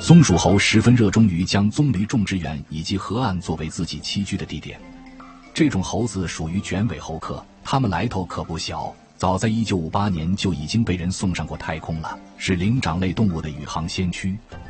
松鼠猴十分热衷于将棕榈种植园以及河岸作为自己栖居的地点。这种猴子属于卷尾猴科，它们来头可不小，早在1958年就已经被人送上过太空了，是灵长类动物的宇航先驱。